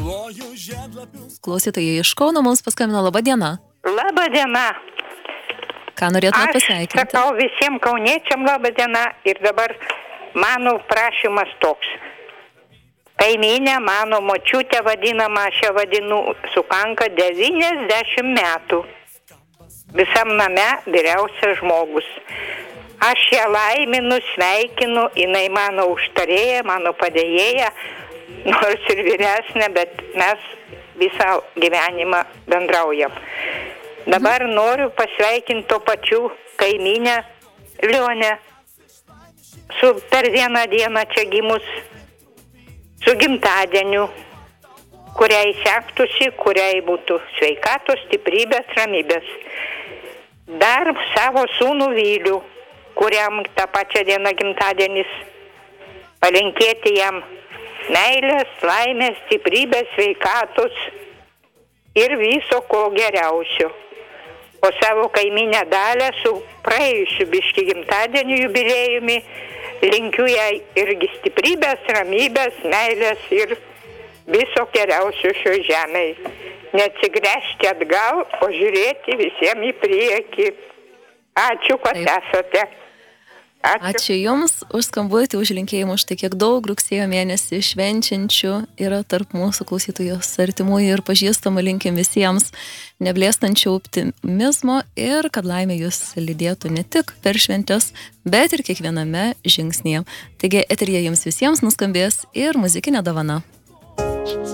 Klausytojai iš Kauno mums paskambino. Labą dieną. Labą dieną. Ką norėtume pasveikinti? Aš sakau visiems kauniečiam labą dieną ir dabar mano prašymas toks. Kaimynė, mano močiutė vadinama, aš ją vadinu, sukanka 90 metų. Visam name vyriausias žmogus. Aš ją laiminu, sveikinu, jinai mano užtarėja, mano padėjėja, nors ir vyresnė, bet mes visą gyvenimą bendraujam. Dabar noriu pasveikinti to pačiu kaimynę Lionę, per vieną dieną čia gimus, su gimtadieniu, kuriai sektųsi, kuriai būtų sveikatos, stiprybės, ramybės. Dar savo sūnų Vylių, kuriam tą pačią dieną gimtadienis, palinkėti jam meilės, laimės, stiprybės, sveikatos ir viso ko geriausio. O savo kaiminę Dalę su praėjusiu biški gimtadieniu jubiliejumi linkiu jai irgi stiprybės, ramybės, meilės ir viso geriausio šio žemėj. Neatsigręžti atgal, o žiūrėti visiems į priekį. Ačiū, kad esate. Ačiū Jums už skambutį, už linkėjimus. Štai kiek daug rugsėjo mėnesį švenčiančių yra tarp mūsų klausytojos artimųjų ir pažįstamų. Linkim visiems neblėstančio optimizmo ir kad laimė Jūs lydėtų ne tik per šventes, bet ir kiekviename žingsnyje. Taigi eteryje Jums visiems nuskambės ir muzikinė dovana.